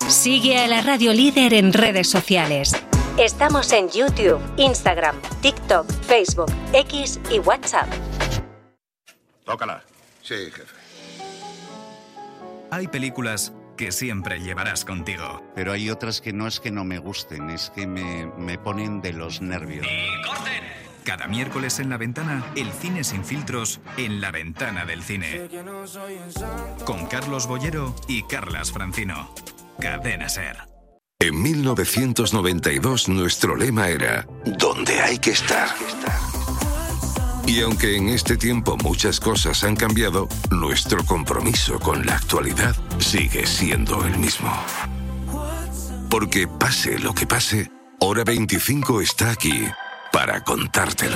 Sigue a la Radio Líder en redes sociales. Estamos en YouTube, Instagram, TikTok, Facebook, X y WhatsApp. Tócala. Sí, jefe. Hay películas que siempre llevarás contigo. Pero hay otras que no es que no me gusten, es que me ponen de los nervios. ¡Y corten! Cada miércoles en La Ventana, el cine sin filtros en La Ventana del Cine. Con Carlos Bollero y Carlas Francino. Cadena SER. En 1992 nuestro lema era «Donde hay que estar». Y aunque en este tiempo muchas cosas han cambiado, nuestro compromiso con la actualidad sigue siendo el mismo. Porque pase lo que pase, Hora 25 está aquí para contártelo.